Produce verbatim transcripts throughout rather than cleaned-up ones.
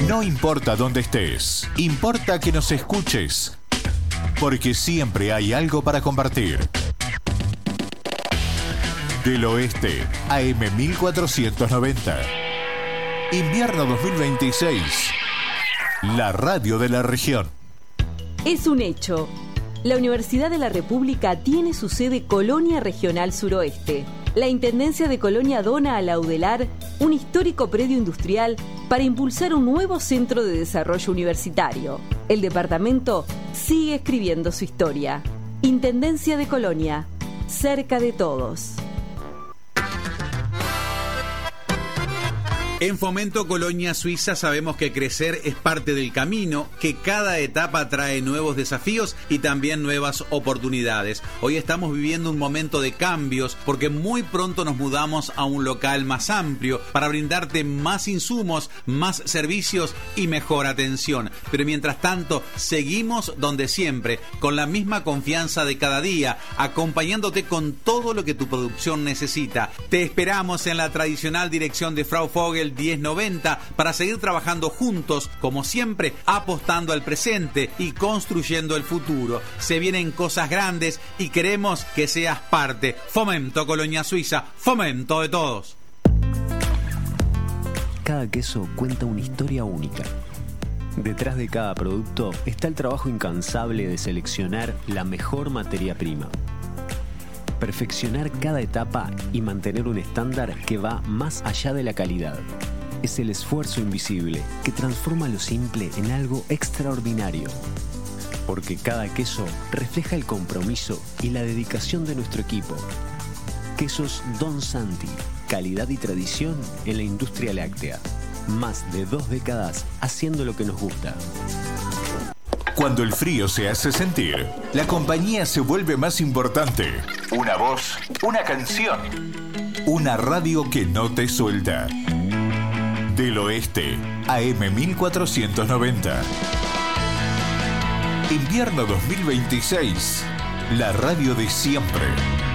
No importa dónde estés, importa que nos escuches, porque siempre hay algo para compartir. Del Oeste, A M mil cuatrocientos noventa. Invierno dos mil veintiséis. La radio de la región. Es un hecho. La Universidad de la República tiene su sede Colonia Regional Suroeste. La Intendencia de Colonia dona a la UDELAR un histórico predio industrial para impulsar un nuevo centro de desarrollo universitario. El departamento sigue escribiendo su historia. Intendencia de Colonia, cerca de todos. En Fomento Colonia Suiza sabemos que crecer es parte del camino, que cada etapa trae nuevos desafíos y también nuevas oportunidades. Hoy estamos viviendo un momento de cambios porque muy pronto nos mudamos a un local más amplio para brindarte más insumos, más servicios y mejor atención. Pero mientras tanto, seguimos donde siempre, con la misma confianza de cada día, acompañándote con todo lo que tu producción necesita. Te esperamos en la tradicional dirección de Frau Vogel diez noventa para seguir trabajando juntos, como siempre, apostando al presente y construyendo el futuro. Se vienen cosas grandes y queremos que seas parte. Fomento Colonia Suiza, fomento de todos. Cada queso cuenta una historia única. Detrás de cada producto está el trabajo incansable de seleccionar la mejor materia prima. Perfeccionar cada etapa y mantener un estándar que va más allá de la calidad. Es el esfuerzo invisible que transforma lo simple en algo extraordinario. Porque cada queso refleja el compromiso y la dedicación de nuestro equipo. Quesos Don Santi, calidad y tradición en la industria láctea. Más de dos décadas haciendo lo que nos gusta. Cuando el frío se hace sentir, la compañía se vuelve más importante. Una voz, una canción, una radio que no te suelta. Del Oeste, A M mil cuatrocientos noventa. Invierno dos mil veintiséis. La radio de siempre.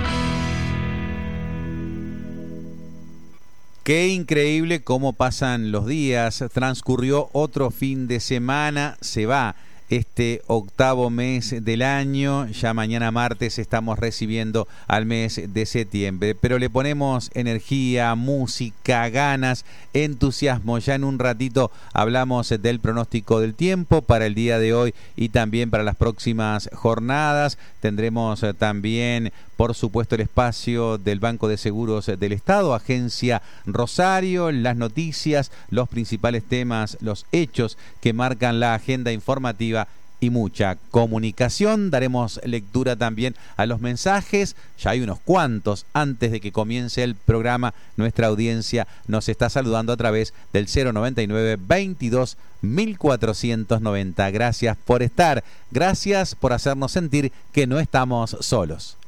Qué increíble cómo pasan los días. Transcurrió otro fin de semana, se va este octavo mes del año. Ya mañana martes estamos recibiendo al mes de septiembre, pero le ponemos energía, música, ganas, entusiasmo. Ya en un ratito hablamos del pronóstico del tiempo para el día de hoy y también para las próximas jornadas. Tendremos también, por supuesto, el espacio del Banco de Seguros del Estado, Agencia Rosario, las noticias, los principales temas, los hechos que marcan la agenda informativa y mucha comunicación. Daremos lectura también a los mensajes, ya hay unos cuantos. Antes de que comience el programa, nuestra audiencia nos está saludando a través del cero noventa y nueve veintidós mil cuatrocientos noventa. Gracias por estar, gracias por hacernos sentir que no estamos solos.